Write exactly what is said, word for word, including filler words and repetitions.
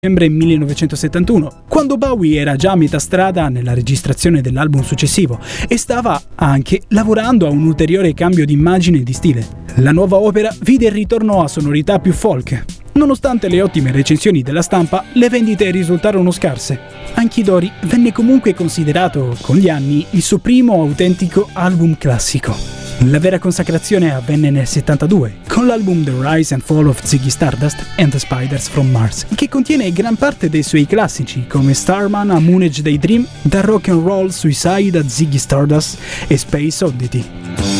dicembre millenovecentosettantuno, quando Bowie era già a metà strada nella registrazione dell'album successivo e stava anche lavorando a un ulteriore cambio di immagine e di stile. La nuova opera vide il ritorno a sonorità più folk. Nonostante le ottime recensioni della stampa, le vendite risultarono scarse. Anchidori venne comunque considerato, con gli anni, il suo primo autentico album classico. La vera consacrazione avvenne nel settantadue, con l'album The Rise and Fall of Ziggy Stardust and the Spiders from Mars, che contiene gran parte dei suoi classici, come Starman a Moon Age Daydream, Da Rock and Roll Suicide a Ziggy Stardust e Space Oddity.